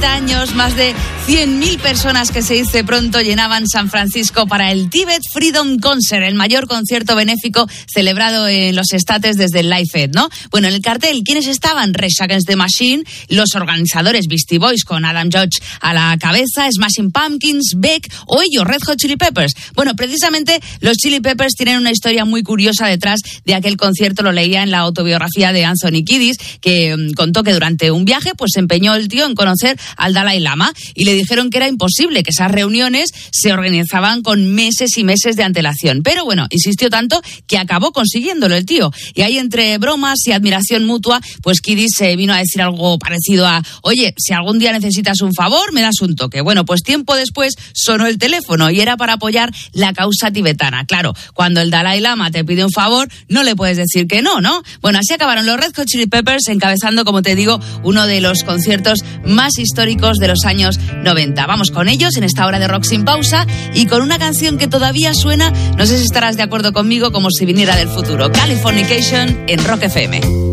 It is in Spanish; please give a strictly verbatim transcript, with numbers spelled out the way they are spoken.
cuarenta años, más de cien mil personas, que se dice pronto, llenaban San Francisco para el Tibet Freedom Concert, el mayor concierto benéfico celebrado en los estates desde el Live Aid, ¿no? Bueno, en el cartel, ¿quiénes estaban? Rage Against the Machine, los organizadores Beastie Boys con Adam Judge a la cabeza, Smashing Pumpkins, Beck o ellos, Red Hot Chili Peppers. Bueno, precisamente los Chili Peppers tienen una historia muy curiosa detrás de aquel concierto. Lo leía en la autobiografía de Anthony Kiedis, que um, contó que durante un viaje pues se empeñó el tío en conocer al Dalai Lama y le dijeron que era imposible, que esas reuniones se organizaban con meses y meses de antelación. Pero bueno, insistió tanto que acabó consiguiéndolo el tío. Y ahí, entre bromas y admiración mutua, pues Kiedis se vino a decir algo parecido a: oye, si algún día necesitas un favor, me das un toque. Bueno, pues tiempo después sonó el teléfono y era para apoyar la causa tibetana. Claro, cuando el Dalai Lama te pide un favor, no le puedes decir que no, ¿no? Bueno, así acabaron los Red Hot Chili Peppers encabezando, como te digo, uno de los conciertos más históricos de los años noventa. Vamos con ellos en esta hora de Rock Sin Pausa y con una canción que todavía suena, no sé si estarás de acuerdo conmigo, como si viniera del futuro. Californication en Rock F M.